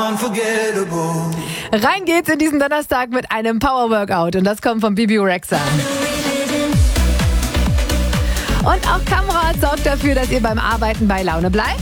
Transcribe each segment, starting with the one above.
Rein geht's in diesen Donnerstag mit einem Power-Workout und das kommt von Bibi Rexha. Und auch Kamera sorgt dafür, dass ihr beim Arbeiten bei Laune bleibt.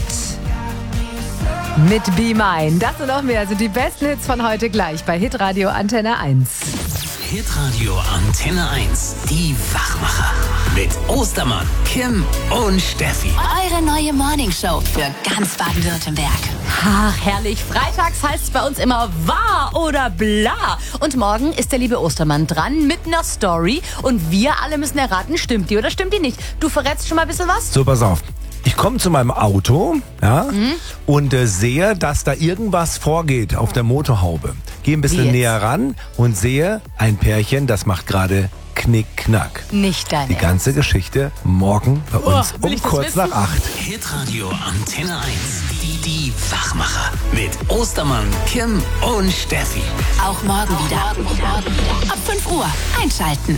Mit Be Mine. Das und noch mehr sind die besten Hits von heute gleich bei Hitradio Antenne 1. Hitradio Antenne 1, die Wachmacher. Mit Ostermann, Kim und Steffi. Eure neue Morningshow für ganz Baden-Württemberg. Ach, herrlich. Freitags heißt es bei uns immer wahr oder bla. Und morgen ist der liebe Ostermann dran mit einer Story. Und wir alle müssen erraten, stimmt die oder stimmt die nicht. Du verrätst schon mal ein bisschen was? So, pass auf. Ich komme zu meinem Auto und sehe, dass da irgendwas vorgeht auf der Motorhaube. Gehe ein bisschen näher ran und sehe ein Pärchen, das macht gerade Knick-Knack. Nicht dein Die ganze Geschichte morgen bei uns um kurz nach 8. Hitradio Antenne 1, die Wachmacher. Mit Ostermann, Kim und Steffi. Auch morgen wieder. Ab 5 Uhr einschalten.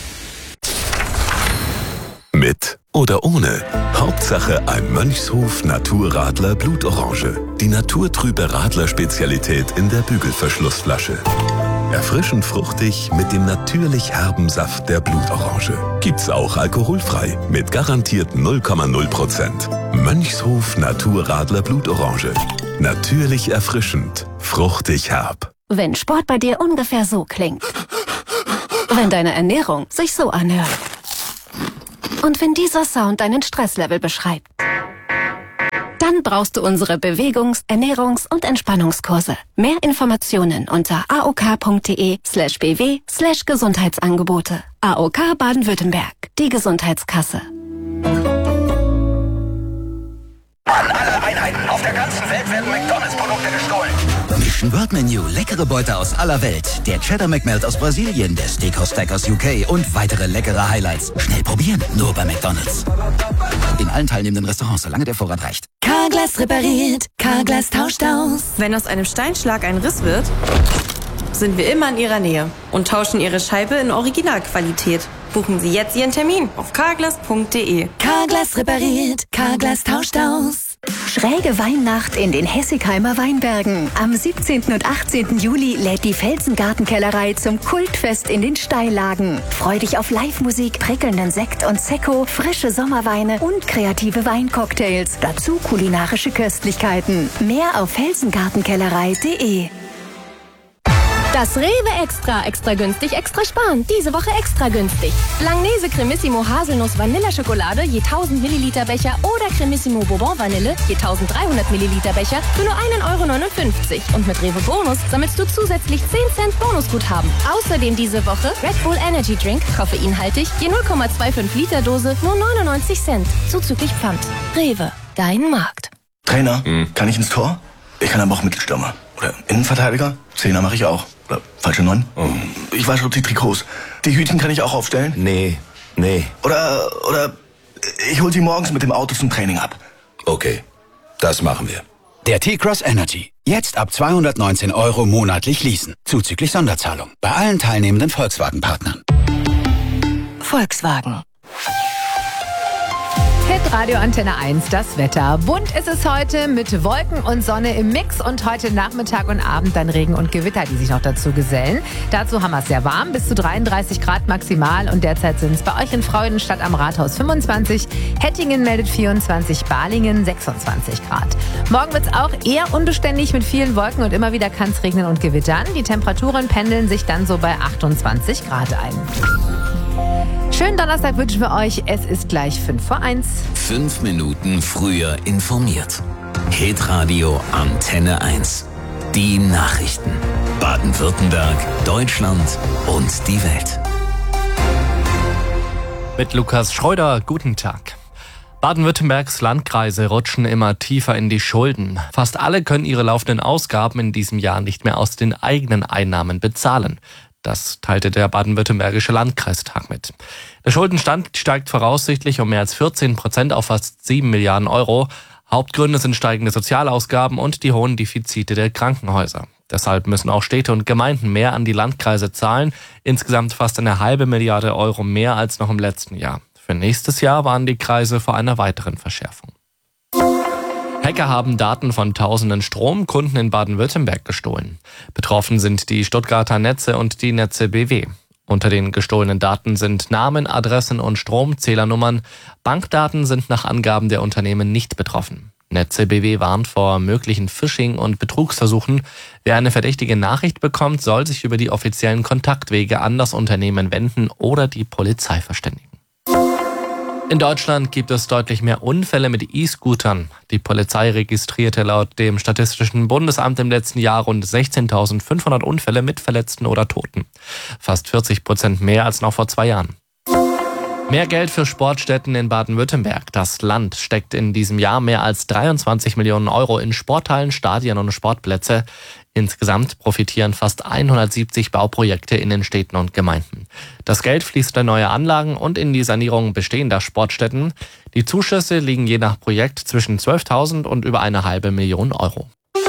Mit oder ohne. Hauptsache ein Mönchshof Naturradler Blutorange. Die naturtrübe Radler-Spezialität in der Bügelverschlussflasche. Erfrischend fruchtig mit dem natürlich herben Saft der Blutorange. Gibt's auch alkoholfrei mit garantiert 0,0%. Mönchshof Naturradler Blutorange. Natürlich erfrischend, fruchtig herb. Wenn Sport bei dir ungefähr so klingt. Wenn deine Ernährung sich so anhört. Und wenn dieser Sound deinen Stresslevel beschreibt, dann brauchst du unsere Bewegungs-, Ernährungs- und Entspannungskurse. Mehr Informationen unter aok.de/bw/Gesundheitsangebote. AOK Baden-Württemberg, die Gesundheitskasse. An alle Einheiten auf der ganzen Welt werden McDonalds-Produkte gestohlen. Mission World Menu, leckere Beute aus aller Welt. Der Cheddar McMelt aus Brasilien, der Steakhouse Stack aus UK und weitere leckere Highlights. Schnell probieren, nur bei McDonalds. In allen teilnehmenden Restaurants, solange der Vorrat reicht. Carglass repariert, Carglass tauscht aus. Wenn aus einem Steinschlag ein Riss wird, sind wir immer in Ihrer Nähe und tauschen Ihre Scheibe in Originalqualität. Buchen Sie jetzt Ihren Termin auf carglass.de. Carglass repariert, Carglass tauscht aus. Schräge Weihnacht in den Hessigheimer Weinbergen. Am 17. und 18. Juli lädt die Felsengartenkellerei zum Kultfest in den Steillagen. Freu dich auf Live-Musik, prickelnden Sekt und Sekko, frische Sommerweine und kreative Weincocktails. Dazu kulinarische Köstlichkeiten. Mehr auf felsengartenkellerei.de. Das Rewe Extra günstig, extra sparen. Diese Woche extra günstig. Langnese Cremissimo Haselnuss Vanilleschokolade je 1000 Milliliter Becher oder Cremissimo Bourbon Vanille je 1300 Milliliter Becher für nur 1,59 €. Und mit Rewe Bonus sammelst du zusätzlich 10 Cent Bonusguthaben. Außerdem diese Woche Red Bull Energy Drink, koffeinhaltig, je 0,25 Liter Dose, nur 99 Cent. Zuzüglich Pfand. Rewe, dein Markt. Trainer, kann ich ins Tor? Ich kann aber auch Mittelstürmer. Oder Innenverteidiger? Zehner mache ich auch. Oder falsche 9? Ich wasche die Trikots. Die Hütchen kann ich auch aufstellen? Nee. Oder ich hol sie morgens mit dem Auto zum Training ab. Okay, das machen wir. Der T-Cross Energy. Jetzt ab 219 € monatlich leasen. Zuzüglich Sonderzahlung. Bei allen teilnehmenden Volkswagen-Partnern. Volkswagen. Hitradio Antenne 1, das Wetter. Bunt ist es heute mit Wolken und Sonne im Mix und heute Nachmittag und Abend dann Regen und Gewitter, die sich noch dazu gesellen. Dazu haben wir es sehr warm, bis zu 33 Grad maximal und derzeit sind es bei euch in Freudenstadt am Rathaus 25, Hettingen meldet 24, Balingen 26 Grad. Morgen wird es auch eher unbeständig mit vielen Wolken und immer wieder kann es regnen und gewittern. Die Temperaturen pendeln sich dann so bei 28 Grad ein. Schönen Donnerstag wünschen wir euch. Es ist gleich 1:05. 5 Minuten früher informiert. Hitradio Antenne 1. Die Nachrichten. Baden-Württemberg, Deutschland und die Welt. Mit Lukas Schreuder, guten Tag. Baden-Württembergs Landkreise rutschen immer tiefer in die Schulden. Fast alle können ihre laufenden Ausgaben in diesem Jahr nicht mehr aus den eigenen Einnahmen bezahlen. Das teilte der Baden-Württembergische Landkreistag mit. Der Schuldenstand steigt voraussichtlich um mehr als 14% auf fast 7 Milliarden Euro. Hauptgründe sind steigende Sozialausgaben und die hohen Defizite der Krankenhäuser. Deshalb müssen auch Städte und Gemeinden mehr an die Landkreise zahlen. Insgesamt fast 1,5 Milliarde Euro mehr als noch im letzten Jahr. Für nächstes Jahr waren die Kreise vor einer weiteren Verschärfung. Hacker haben Daten von tausenden Stromkunden in Baden-Württemberg gestohlen. Betroffen sind die Stuttgarter Netze und die Netze BW. Unter den gestohlenen Daten sind Namen, Adressen und Stromzählernummern. Bankdaten sind nach Angaben der Unternehmen nicht betroffen. Netze BW warnt vor möglichen Phishing- und Betrugsversuchen. Wer eine verdächtige Nachricht bekommt, soll sich über die offiziellen Kontaktwege an das Unternehmen wenden oder die Polizei verständigen. In Deutschland gibt es deutlich mehr Unfälle mit E-Scootern. Die Polizei registrierte laut dem Statistischen Bundesamt im letzten Jahr rund 16.500 Unfälle mit Verletzten oder Toten. Fast 40% mehr als noch vor 2 Jahren. Mehr Geld für Sportstätten in Baden-Württemberg. Das Land steckt in diesem Jahr mehr als 23 Millionen Euro in Sporthallen, Stadien und Sportplätze. Insgesamt profitieren fast 170 Bauprojekte in den Städten und Gemeinden. Das Geld fließt in neue Anlagen und in die Sanierung bestehender Sportstätten. Die Zuschüsse liegen je nach Projekt zwischen 12.000 und über 1,5 Million Euro.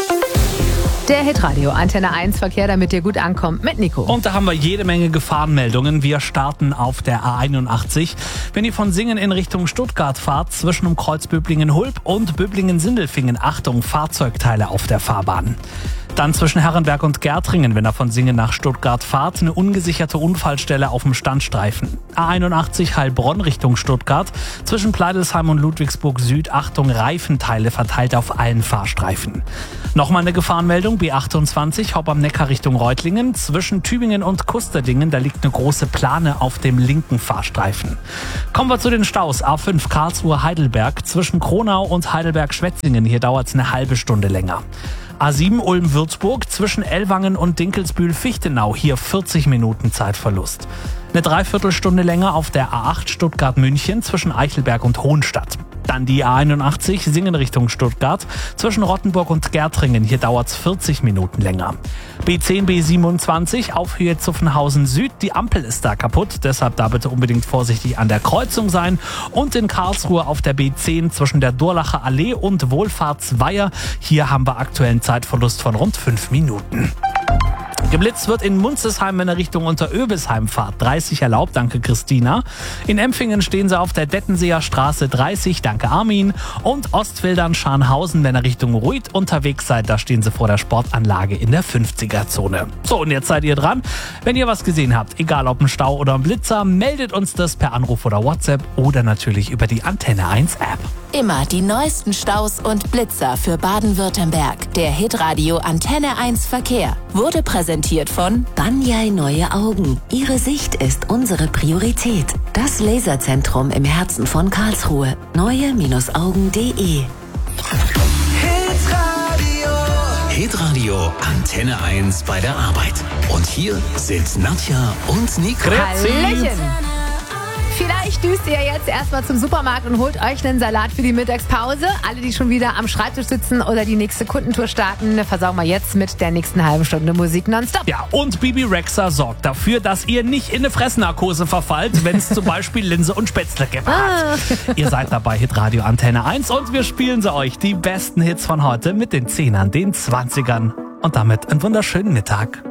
Der Hitradio Antenne 1 Verkehr, damit ihr gut ankommt, mit Nico. Und da haben wir jede Menge Gefahrenmeldungen. Wir starten auf der A81. Wenn ihr von Singen in Richtung Stuttgart fahrt, zwischen dem Kreuz Böblingen-Hulb und Böblingen-Sindelfingen, Achtung, Fahrzeugteile auf der Fahrbahn. Dann zwischen Herrenberg und Gärtringen, wenn ihr von Singen nach Stuttgart fahrt, eine ungesicherte Unfallstelle auf dem Standstreifen. A81 Heilbronn Richtung Stuttgart, zwischen Pleidelsheim und Ludwigsburg Süd, Achtung, Reifenteile verteilt auf allen Fahrstreifen. Nochmal eine Gefahrenmeldung, B28 Haupt am Neckar Richtung Reutlingen, zwischen Tübingen und Kusterdingen, da liegt eine große Plane auf dem linken Fahrstreifen. Kommen wir zu den Staus. A5 Karlsruhe Heidelberg, zwischen Kronau und Heidelberg-Schwetzingen, hier dauert es eine halbe Stunde länger. A7 Ulm-Würzburg, zwischen Ellwangen und Dinkelsbühl-Fichtenau, hier 40 Minuten Zeitverlust. Eine Dreiviertelstunde länger auf der A8 Stuttgart-München, zwischen Eichelberg und Hohenstadt. Dann die A81 Singen Richtung Stuttgart, zwischen Rottenburg und Gärtringen, hier dauert es 40 Minuten länger. B10, B27 auf Höhe Zuffenhausen Süd, die Ampel ist da kaputt, deshalb da bitte unbedingt vorsichtig an der Kreuzung sein. Und in Karlsruhe auf der B10 zwischen der Durlacher Allee und Wohlfahrtsweiher, hier haben wir aktuellen Zeitverlust von rund 5 Minuten. Geblitzt wird in Munzesheim, wenn er Richtung Unteröbisheim fahrt. 30 erlaubt, danke Christina. In Empfingen stehen sie auf der Dettenseer Straße 30, danke Armin. Und Ostfildern-Scharnhausen, wenn er Richtung Ruid unterwegs seid, da stehen sie vor der Sportanlage in der 50er-Zone. So, und jetzt seid ihr dran. Wenn ihr was gesehen habt, egal ob ein Stau oder ein Blitzer, meldet uns das per Anruf oder WhatsApp oder natürlich über die Antenne 1 App. Immer die neuesten Staus und Blitzer für Baden-Württemberg. Der Hitradio Antenne 1 Verkehr wurde präsentiert von Banyai Neue Augen. Ihre Sicht ist unsere Priorität. Das Laserzentrum im Herzen von Karlsruhe. neue-augen.de. Hitradio Antenne 1 bei der Arbeit. Und hier sind Nadja und Nico. Hallöchen! Vielleicht düst ihr jetzt erstmal zum Supermarkt und holt euch einen Salat für die Mittagspause. Alle, die schon wieder am Schreibtisch sitzen oder die nächste Kundentour starten, versauen wir jetzt mit der nächsten halben Stunde Musik nonstop. Ja, und Bibi Rexha sorgt dafür, dass ihr nicht in eine Fressnarkose verfallt, wenn es zum Beispiel Linse und Spätzle gibt. Ihr seid dabei, Hitradio Antenne 1, und wir spielen sie euch, die besten Hits von heute mit den 10ern, den 20ern. Und damit einen wunderschönen Mittag.